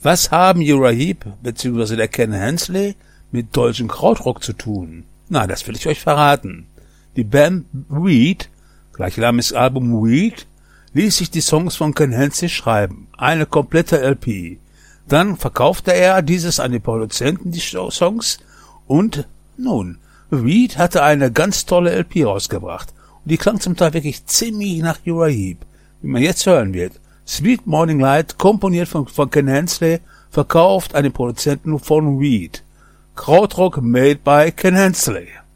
Was haben Uriah Heep bzw. der Ken Hensley mit deutschem Krautrock zu tun? Na, das will ich euch verraten. Die Band Weed, gleichnamiges Album Weed, ließ sich die Songs von Ken Hensley schreiben, eine komplette LP. Dann verkaufte er dieses an die Produzenten, die Songs, und nun, Weed hatte eine ganz tolle LP rausgebracht. Und die klang zum Teil wirklich ziemlich nach Uriah Heep, wie man jetzt hören wird. Sweet Morning Light, komponiert von Ken Hensley, verkauft an den Produzenten von Weed. Krautrock made by Ken Hensley.